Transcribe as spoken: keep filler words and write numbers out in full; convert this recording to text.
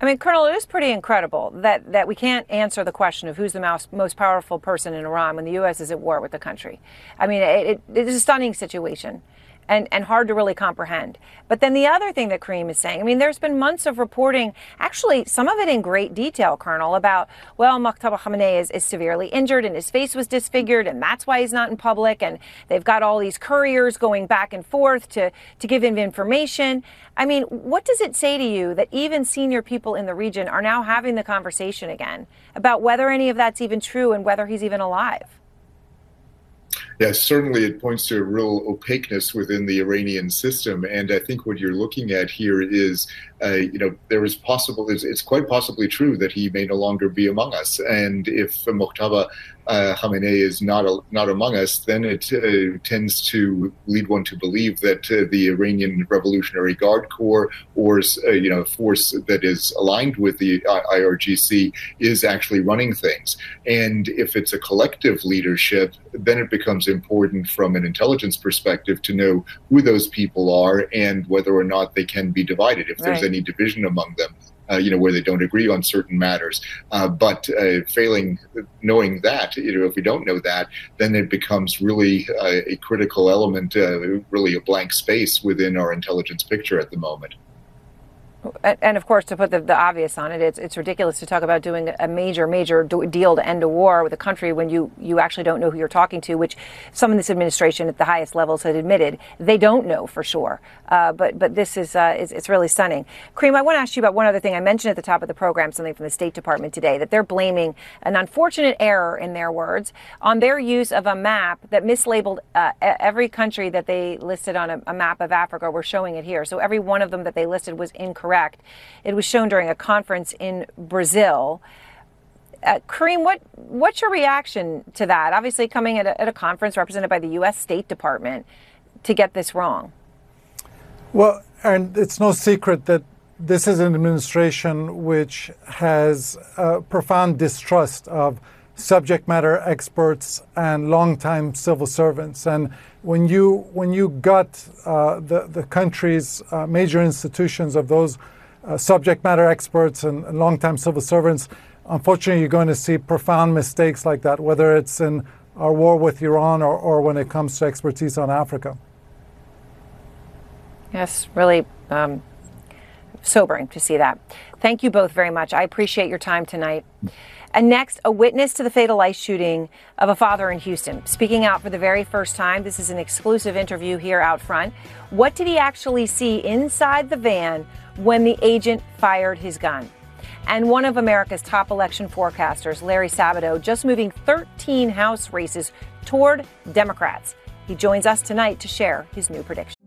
mean, Colonel, it is pretty incredible that, that we can't answer the question of who's the most, most powerful person in Iran when the U S is at war with the country. I mean, it, it, it is a stunning situation. And, and hard to really comprehend. But then the other thing that Kareem is saying, I mean, there's been months of reporting, actually some of it in great detail, Colonel, about, well, Mojtaba Khamenei is, is severely injured and his face was disfigured and that's why he's not in public. And they've got all these couriers going back and forth to, to give him information. I mean, what does it say to you that even senior people in the region are now having the conversation again about whether any of that's even true and whether he's even alive? Yes, certainly it points to a real opaqueness within the Iranian system. And I think what you're looking at here is, uh, you know, there is possible, it's, it's quite possibly true that he may no longer be among us. And if Mojtaba uh, Khamenei is not a, not among us, then it uh, tends to lead one to believe that uh, the Iranian Revolutionary Guard Corps, or uh, you know, a force that is aligned with the I R G C, is actually running things. And if it's a collective leadership, then it becomes important from an intelligence perspective to know who those people are and whether or not they can be divided, if there's right. any division among them. Uh, you know, where they don't agree on certain matters. Uh, but uh, failing knowing that, you know, if we don't know that, then it becomes really uh, a critical element, uh, really a blank space within our intelligence picture at the moment. And of course, to put the, the obvious on it, it's, it's ridiculous to talk about doing a major, major deal to end a war with a country when you, you actually don't know who you're talking to, which some in this administration at the highest levels had admitted they don't know for sure. Uh, but but this is, uh, is it's really stunning. Kareem, I want to ask you about one other thing. I mentioned at the top of the program something from the State Department today, that they're blaming an unfortunate error, in their words, on their use of a map that mislabeled uh, every country that they listed on a, a map of Africa. We're showing it here. So every one of them that they listed was incorrect. It was shown during a conference in Brazil. Uh, Kareem, what what's your reaction to that? Obviously, coming at a, at a conference represented by the U S State Department to get this wrong. Well, and it's no secret that this is an administration which has a profound distrust of subject matter experts and longtime civil servants. And when you when you gut uh, the the country's uh, major institutions of those uh, subject matter experts and, and longtime civil servants, unfortunately, you're going to see profound mistakes like that, whether it's in our war with Iran or, or when it comes to expertise on Africa. Yes, really um, sobering to see that. Thank you both very much. I appreciate your time tonight. And next, a witness to the fatal ICE shooting of a father in Houston, speaking out for the very first time. This is an exclusive interview here out front. What did he actually see inside the van when the agent fired his gun? And one of America's top election forecasters, Larry Sabato, just moving thirteen House races toward Democrats. He joins us tonight to share his new prediction.